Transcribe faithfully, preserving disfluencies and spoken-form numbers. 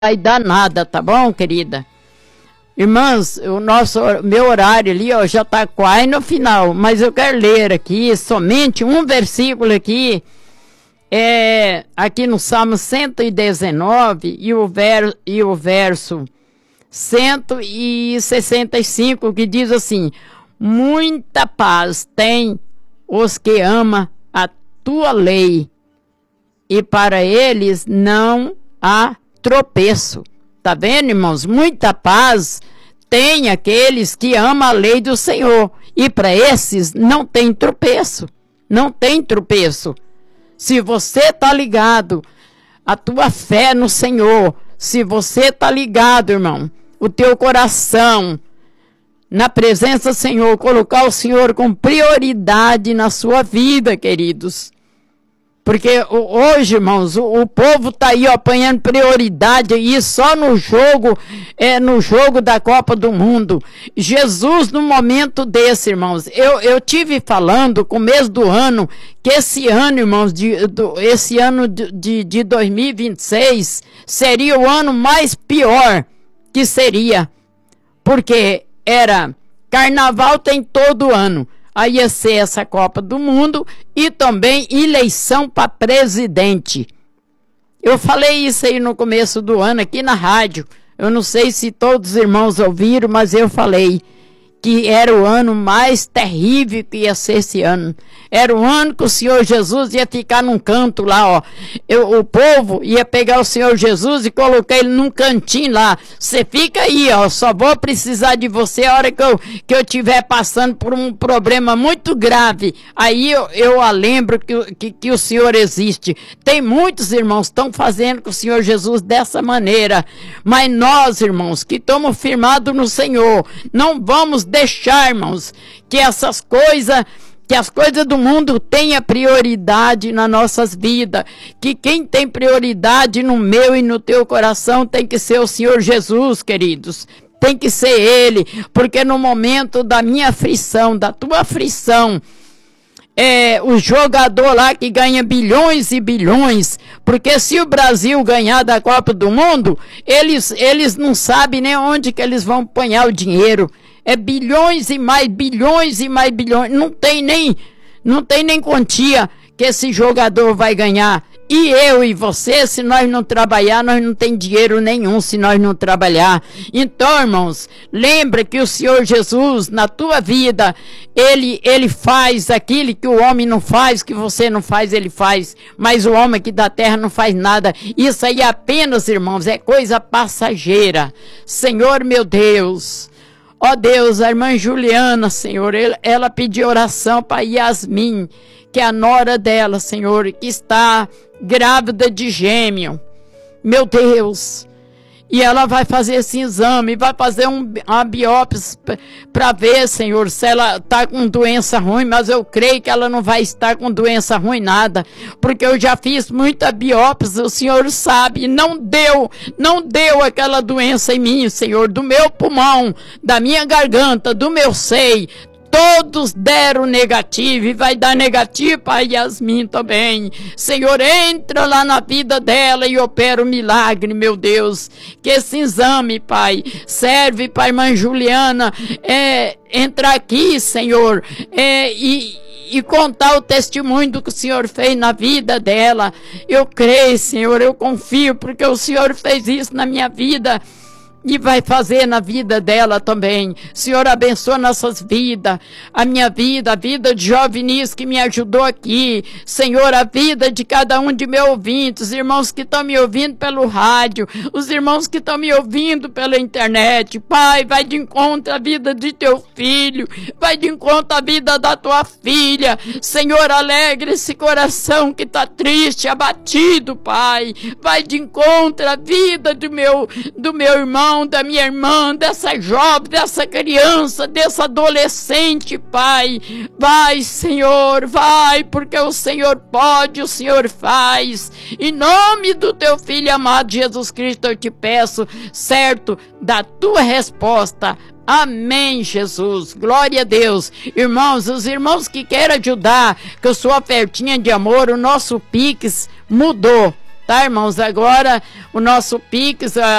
vai dar nada, tá bom, querida? Irmãs, o nosso, meu horário ali, ó, já tá quase no final, mas eu quero ler aqui somente um versículo aqui, é, aqui no Salmo cento e dezenove e o, ver, e o verso cento e sessenta e cinco, que diz assim: muita paz tem os que amam a tua lei, e para eles não há tropeço. Tá vendo, irmãos? Muita paz tem aqueles que amam a lei do Senhor, e para esses não tem tropeço. Não tem tropeço. Se você tá ligado a tua fé no Senhor, se você tá ligado, irmão, o teu coração na presença do Senhor, colocar o Senhor com prioridade na sua vida, queridos. Porque hoje, irmãos, o, o povo está aí ó, apanhando prioridade aí só no jogo, é, no jogo da Copa do Mundo. Jesus, no momento desse, irmãos, eu, eu tive falando, começo do ano, que esse ano, irmãos, de, do, esse ano de, de, de dois mil e vinte e seis seria o ano mais pior que seria. Porque era carnaval tem todo ano. Aí ia ser essa Copa do Mundo e também eleição para presidente. Eu falei isso aí no começo do ano aqui na rádio. Eu não sei se todos os irmãos ouviram, mas eu falei que era o ano mais terrível que ia ser esse ano. Era o ano que o Senhor Jesus ia ficar num canto lá, ó. Eu, o povo ia pegar o Senhor Jesus e colocar ele num cantinho lá. Você fica aí, ó. Só vou precisar de você a hora que eu, que eu estiver passando por um problema muito grave. Aí eu, eu a lembro que, que, que o Senhor existe. Tem muitos irmãos que estão fazendo com o Senhor Jesus dessa maneira. Mas nós, irmãos, que estamos firmados no Senhor, não vamos deixar, irmãos, que essas coisas, que as coisas do mundo tenham prioridade nas nossas vidas, que quem tem prioridade no meu e no teu coração tem que ser o Senhor Jesus, queridos, tem que ser Ele, porque no momento da minha aflição, da tua aflição, é, o jogador lá que ganha bilhões e bilhões, porque se o Brasil ganhar da Copa do Mundo, eles, eles não sabem nem onde que eles vão apanhar o dinheiro. É bilhões e mais bilhões e mais bilhões. Não tem nem, não tem nem quantia que esse jogador vai ganhar. E eu e você, se nós não trabalhar, nós não tem dinheiro nenhum se nós não trabalhar. Então, irmãos, lembra que o Senhor Jesus, na tua vida, Ele, ele faz aquilo que o homem não faz, que você não faz, Ele faz. Mas o homem aqui da terra não faz nada. Isso aí apenas, irmãos, é coisa passageira. Senhor, meu Deus... Ó Deus, a irmã Juliana, Senhor, ela pediu oração para Yasmin, que é a nora dela, Senhor, que está grávida de gêmeo. Meu Deus. E ela vai fazer esse exame, vai fazer um, uma biópsia para ver, Senhor, se ela está com doença ruim, mas eu creio que ela não vai estar com doença ruim nada, porque eu já fiz muita biópsia, o Senhor sabe, não deu, não deu aquela doença em mim, Senhor, do meu pulmão, da minha garganta, do meu seio. Todos deram negativo e vai dar negativo para Yasmin também. Senhor, entra lá na vida dela e opera o milagre, meu Deus. Que esse exame, Pai, serve para a irmã Juliana é, entrar aqui, Senhor, é, e... e contar o testemunho do que o Senhor fez na vida dela. Eu creio, Senhor, eu confio, porque o Senhor fez isso na minha vida e vai fazer na vida dela também. Senhor, abençoa nossas vidas, a minha vida, a vida de Jovenis que me ajudou aqui. Senhor, a vida de cada um de meus ouvintes, os irmãos que estão me ouvindo pelo rádio, os irmãos que estão me ouvindo pela internet. Pai, vai de encontro à vida de teu filho, vai de encontro à vida da tua filha. Senhor, alegre esse coração que está triste, abatido, Pai. Vai de encontro à vida do meu, do meu irmão, da minha irmã, dessa jovem, dessa criança, dessa adolescente, Pai. Vai, Senhor, vai, porque o Senhor pode, o Senhor faz. Em nome do teu Filho amado Jesus Cristo, eu te peço, certo, da tua resposta. Amém, Jesus. Glória a Deus. Irmãos, os irmãos que querem ajudar com sua ofertinha de amor, o nosso Pix mudou. Tá, irmãos? Agora o nosso Pix, a